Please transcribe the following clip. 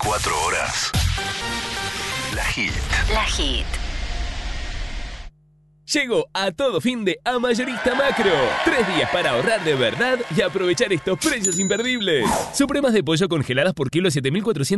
24 horas. La Hit. La Hit. Llegó a todo fin de a Mayorista Macro. 3 días para ahorrar de verdad y aprovechar estos precios imperdibles. Supremas de pollo congeladas por kilo 7.400.